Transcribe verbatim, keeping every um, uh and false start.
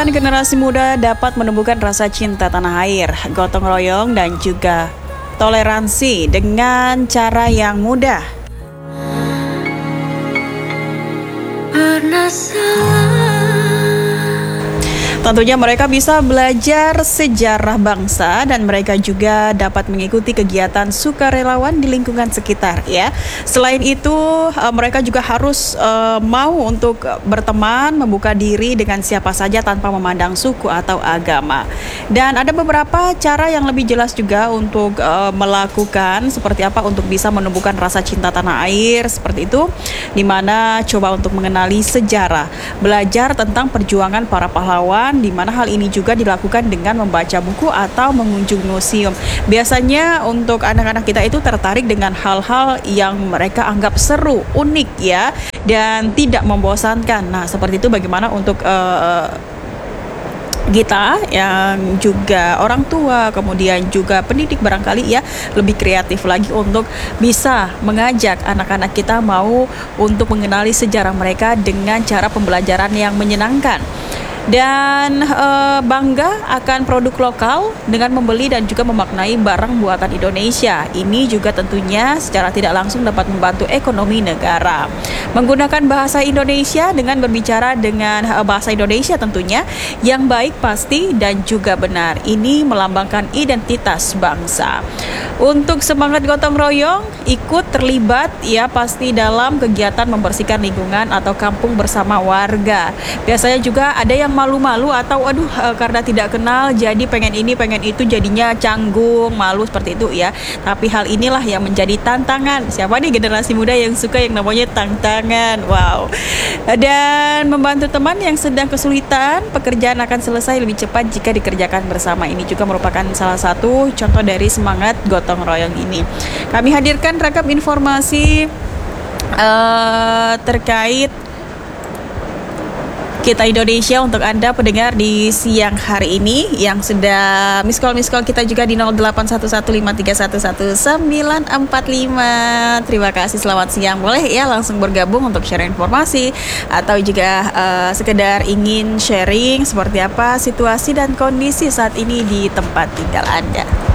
Generasi muda dapat menumbuhkan rasa cinta tanah air, gotong royong, dan juga toleransi dengan cara yang mudah. Tentunya mereka bisa belajar sejarah bangsa dan mereka juga dapat mengikuti kegiatan sukarelawan di lingkungan sekitar ya. Selain itu mereka juga harus uh, mau untuk berteman, membuka diri dengan siapa saja tanpa memandang suku atau agama. Dan ada beberapa cara yang lebih jelas juga untuk uh, melakukan seperti apa untuk bisa menumbuhkan rasa cinta tanah air seperti itu, dimana coba untuk mengenali sejarah, belajar tentang perjuangan para pahlawan, di mana hal ini juga dilakukan dengan membaca buku atau mengunjung museum. Biasanya untuk anak-anak kita itu tertarik dengan hal-hal yang mereka anggap seru, unik ya, dan tidak membosankan. Nah, seperti itu bagaimana untuk uh, kita yang juga orang tua, kemudian juga pendidik barangkali ya, lebih kreatif lagi untuk bisa mengajak anak-anak kita mau untuk mengenali sejarah mereka dengan cara pembelajaran yang menyenangkan. Dan e, bangga akan produk lokal dengan membeli dan juga memaknai barang buatan Indonesia. Ini juga tentunya secara tidak langsung dapat membantu ekonomi negara. Menggunakan bahasa Indonesia dengan berbicara dengan e, bahasa Indonesia tentunya yang baik pasti dan juga benar. Ini melambangkan identitas bangsa. Untuk semangat gotong royong, ikut terlibat ya pasti dalam kegiatan membersihkan lingkungan atau kampung bersama warga. Biasanya juga ada yang malu-malu atau aduh karena tidak kenal jadi pengen ini pengen itu, jadinya canggung, malu seperti itu ya. Tapi hal inilah yang menjadi tantangan. Siapa nih generasi muda yang suka yang namanya tantangan? Wow. Dan membantu teman yang sedang kesulitan, pekerjaan akan selesai lebih cepat jika dikerjakan bersama. Ini juga merupakan salah satu contoh dari semangat gotong royong ini. Kami hadirkan ragam informasi uh, terkait Kita Indonesia untuk Anda pendengar di siang hari ini yang sudah miss call miss call kita juga di nol delapan satu satu lima tiga satu satu sembilan empat lima. Terima kasih, selamat siang. Boleh ya langsung bergabung untuk share informasi atau juga uh, sekedar ingin sharing seperti apa situasi dan kondisi saat ini di tempat tinggal Anda.